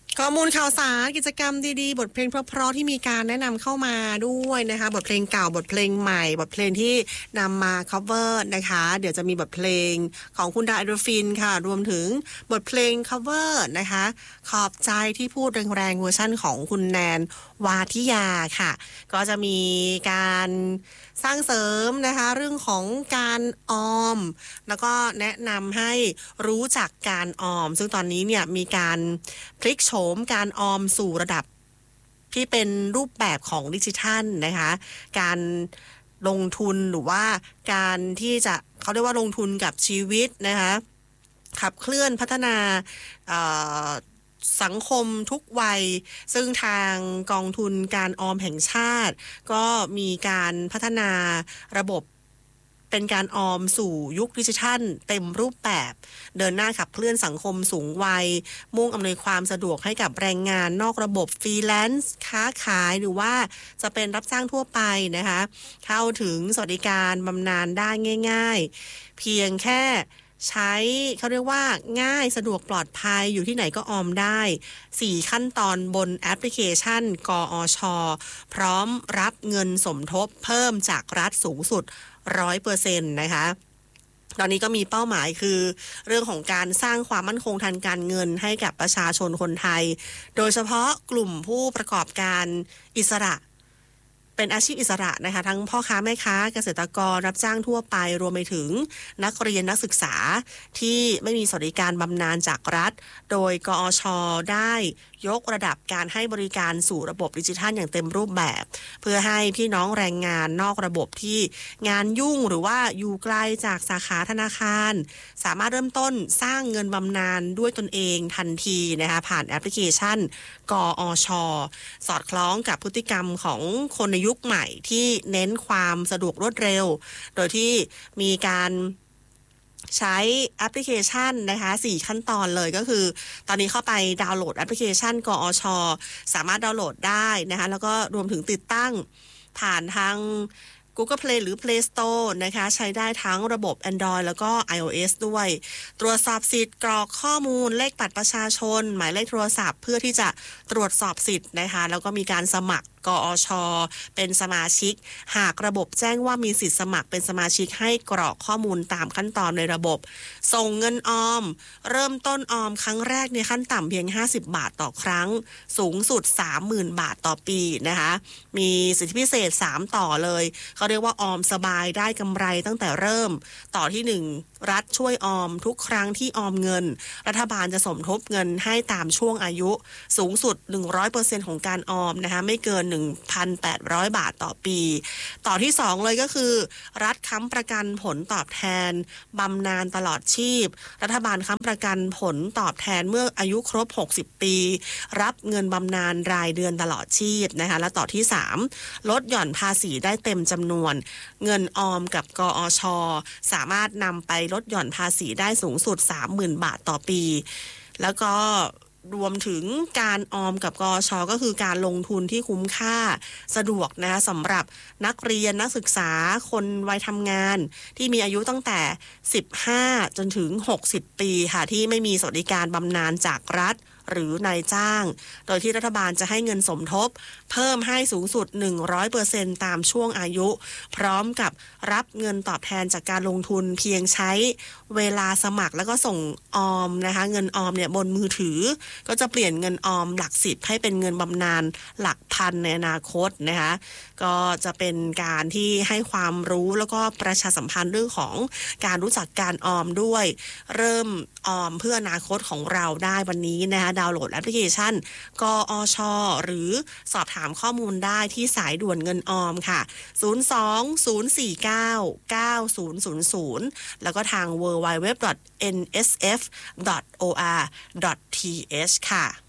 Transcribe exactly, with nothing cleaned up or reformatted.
ข้อมูลข่าวสารกิจกรรมดีๆบทเพลงเพราะๆที่มีการแนะนำเข้ามาด้วยนะคะบทเพลงเก่าบทเพลงใหม่บทเพลงที่นำมา cover นะคะเดี๋ยวจะมีบทเพลงของคุณดาเอโดฟินค่ะรวมถึงบทเพลง cover นะคะขอบใจที่พูดแรงๆเวอร์ชั่นของคุณแนนวาทิยาค่ะก็จะมีการสร้างเสริมนะคะเรื่องของการออมแล้วก็แนะนำให้รู้จักการออมซึ่งตอนนี้เนี่ยมีการพลิกโฉมการออมสู่ระดับที่เป็นรูปแบบของดิจิทัลนะคะการลงทุนหรือว่าการที่จะเขาเรียกว่าลงทุนกับชีวิตนะคะขับเคลื่อนพัฒนาสังคมทุกวัยซึ่งทางกองทุนการออมแห่งชาติก็มีการพัฒนาระบบเป็นการออมสู่ยุคดิจิทัลเต็มรูปแบบเดินหน้าขับเคลื่อนสังคมสูงวัยมุ่งอำนวยความสะดวกให้กับแรงงานนอกระบบฟรีแลนซ์ค้าขายหรือว่าจะเป็นรับจ้างทั่วไปนะคะเข้าถึงสวัสดิการบำนาญได้ง่ายๆเพียงแค่ใช้เขาเรียกว่าง่ายสะดวกปลอดภัยอยู่ที่ไหนก็ออมได้สี่ขั้นตอนบนแอปพลิเคชันกอช.พร้อมรับเงินสมทบเพิ่มจากรัฐสูงสุด ร้อยเปอร์เซ็นต์ นะคะตอนนี้ก็มีเป้าหมายคือเรื่องของการสร้างความมั่นคงทางการเงินให้กับประชาชนคนไทยโดยเฉพาะกลุ่มผู้ประกอบการอิสระเป็นอาชีพอิสระนะคะทั้งพ่อค้าแม่ค้าเกษตรกรรับจ้างทั่วไปรวมไปถึงนักเรียนนักศึกษาที่ไม่มีสวัสดิการบำนาญจากรัฐโดยกอช.ได้ยกระดับการให้บริการสู่ระบบดิจิทัลอย่างเต็มรูปแบบเพื่อให้พี่น้องแรงงานนอกระบบที่งานยุ่งหรือว่าอยู่ไกลจากสาขาธนาคารสามารถเริ่มต้นสร้างเงินบำนาญด้วยตนเองทันทีนะคะผ่านแอปพลิเคชันกอช.สอดคล้องกับพฤติกรรมของคนในยุคใหม่ที่เน้นความสะดวกรวดเร็วโดยที่มีการใช้แอปพลิเคชันนะคะสี่ขั้นตอนเลยก็คือตอนนี้เข้าไปดาวน์โหลดแอปพลิเคชันกอช.สามารถดาวน์โหลดได้นะคะแล้วก็รวมถึงติดตั้งผ่านทาง Google Play หรือ Play Store นะคะใช้ได้ทั้งระบบ Android แล้วก็ iOS ด้วยตรวจสอบสิทธิ์กรอกข้อมูลเลขบัตรประชาชนหมายเลขโทรศัพท์เพื่อที่จะตรวจสอบสิทธิ์นะคะแล้วก็มีการสมัครกอช.เป็นสมาชิกหากระบบแจ้งว่ามีสิทธิ์สมัครเป็นสมาชิกให้กรอกข้อมูลตามขั้นตอนในระบบส่งเงินออมเริ่มต้นออมครั้งแรกในขั้นต่ำเพียงห้าสิบบาทต่อครั้งสูงสุด สามหมื่น บาทต่อปีนะคะมีสิทธิพิเศษสามต่อเลยเขาเรียกว่าออมสบายได้กำไรตั้งแต่เริ่มต่อที่หนึ่งรัฐช่วยออมทุกครั้งที่ออมเงินรัฐบาลจะสมทบเงินให้ตามช่วงอายุสูงสุด หนึ่งร้อยเปอร์เซ็นต์ ของการออมนะคะไม่เกิน หนึ่งพันแปดร้อย บาทต่อปีต่อที่สองเลยก็คือรัฐค้ำประกันผลตอบแทนบำนาญตลอดชีพรัฐบาลค้ำประกันผลตอบแทนเมื่ออายุครบหกสิบปีรับเงินบำนาญรายเดือนตลอดชีพนะคะและต่อที่สามลดหย่อนภาษีได้เต็มจำนวนเงินออมกับกอช.สามารถนำไปลดหย่อนภาษีได้สูงสุด สามหมื่น บาทต่อปีแล้วก็รวมถึงการออมกับกอช.ก็คือการลงทุนที่คุ้มค่าสะดวกนะสำหรับนักเรียนนักศึกษาคนวัยทำงานที่มีอายุตั้งแต่สิบห้าจนถึงหกสิบปีค่ะที่ไม่มีสวัสดิการบำนาญจากรัฐหรือนายจ้างโดยที่รัฐบาลจะให้เงินสมทบเพิ่มให้สูงสุด หนึ่งร้อยเปอร์เซ็นต์ ตามช่วงอายุพร้อมกับรับเงินตอบแทนจากการลงทุนเพียงใช้เวลาสมัครแล้วก็ส่งออมนะคะเงินออมเนี่ยบนมือถือก็จะเปลี่ยนเงินออมหลักสิบให้เป็นเงินบำนาญหลักพันในอนาคตนะคะก็จะเป็นการที่ให้ความรู้แล้วก็ประชาสัมพันธ์เรื่องของการรู้จักการออมด้วยเริ่มออมเพื่ออนาคตของเราได้วันนี้นะคะดาวน์โหลดแอปพลิเคชันกอช.หรือสอบถามข้อมูลได้ที่สายด่วนเงินออมค่ะศูนย์ สอง ศูนย์ สี่ เก้า เก้า ศูนย์ ศูนย์ ศูนย์แล้วก็ทาง ดับเบิลยู ดับเบิลยู ดับเบิลยู ดอท เอ็น เอส เอฟ ดอท โอ อาร์ ดอท ที เอช ค่ะ